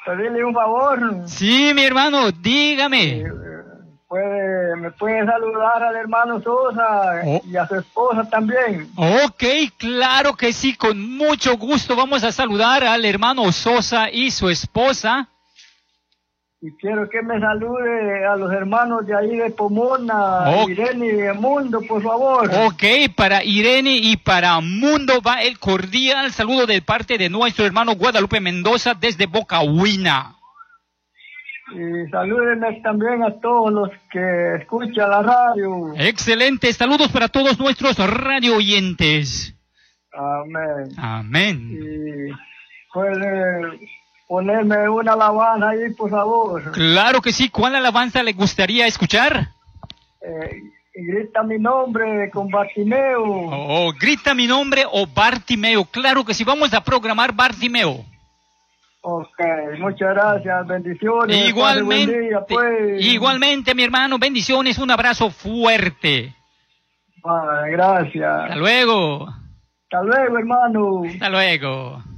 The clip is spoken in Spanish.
pedirle un favor. Sí, mi hermano, dígame. Me puede saludar al hermano Sosa y a su esposa también. Ok, claro que sí, con mucho gusto vamos a saludar al hermano Sosa y su esposa. Y quiero que me salude a los hermanos de ahí de Pomona, Irene y de Mundo, por favor. Ok, para Irene y para Mundo va el cordial saludo de parte de nuestro hermano Guadalupe Mendoza desde Bocahuina. Y salúdenme también a todos los que escuchan la radio. Excelente, saludos para todos nuestros radio oyentes. Amén. Amén. Y puede ponerme una alabanza ahí, por favor. Claro que sí, ¿cuál alabanza le gustaría escuchar? Grita mi nombre con Bartimeo. Grita mi nombre o Bartimeo, claro que sí, vamos a programar Bartimeo. Ok, muchas gracias, bendiciones. Igualmente, buen día, pues. Igualmente, mi hermano, bendiciones, un abrazo fuerte. Vale, gracias. Hasta luego. Hasta luego, hermano. Hasta luego.